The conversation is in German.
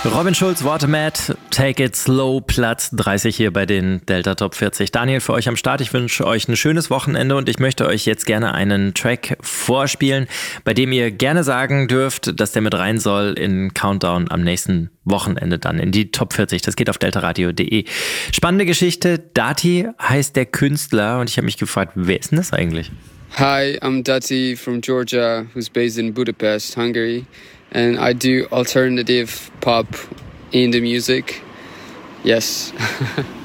Robin Schulz, Watermat, Take It Slow, Platz 30 hier bei den Delta Top 40. Daniel, für euch am Start. Ich wünsche euch ein schönes Wochenende und ich möchte euch jetzt gerne einen Track vorspielen, bei dem ihr gerne sagen dürft, dass der mit rein soll in Countdown am nächsten Wochenende dann in die Top 40. Das geht auf deltaradio.de. Spannende Geschichte. Dati heißt der Künstler und ich habe mich gefragt, wer ist denn das eigentlich? Hi, I'm Dati from Georgia, who's based in Budapest, Hungary. And I do alternative pop in the music. Yes.